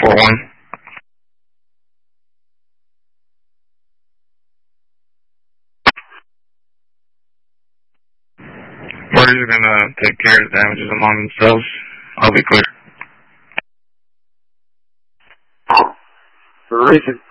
441. Parties are going to take care of the damages among themselves. I'll be clear. For recent